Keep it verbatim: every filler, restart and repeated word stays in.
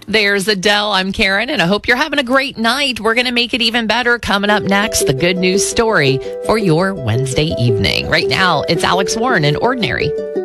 There's Adele. I'm Karen, and I hope you're having a great night. We're going to make it even better. Coming up next, the good news story for your Wednesday evening. Right now, it's Alex Warren in Ordinary.